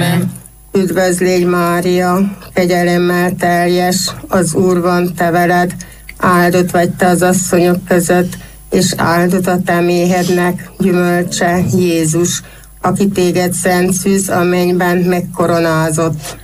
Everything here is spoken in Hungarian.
Amen. Üdvözlégy Mária, kegyelemmel teljes, az Úr van te veled, áldott vagy te az asszonyok között, és áldott a te méhednek gyümölcse, Jézus, aki téged szent szűz a mennyben megkoronázott.